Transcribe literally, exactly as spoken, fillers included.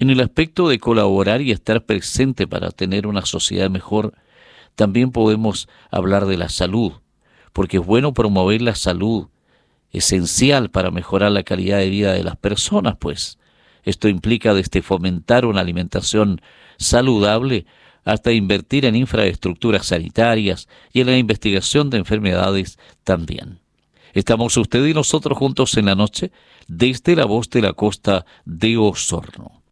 En el aspecto de colaborar y estar presente para tener una sociedad mejor, también podemos hablar de la salud, porque es bueno promover la salud, esencial para mejorar la calidad de vida de las personas, pues. Esto implica desde fomentar una alimentación saludable hasta invertir en infraestructuras sanitarias y en la investigación de enfermedades también. Estamos usted y nosotros juntos en la noche desde la voz de la costa de Osorno.